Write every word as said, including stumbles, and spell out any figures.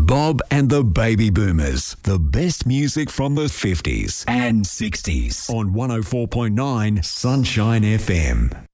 Bob and the Baby Boomers. The best music from the fifties and sixties on one oh four point nine Sunshine F M.